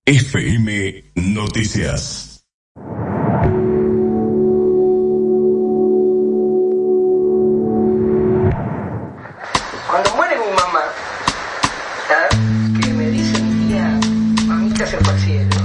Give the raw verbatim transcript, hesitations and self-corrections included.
F M Noticias. Cuando muere mi mamá, ¿sabes? Que me dice mi tía, mamita se fue al cielo.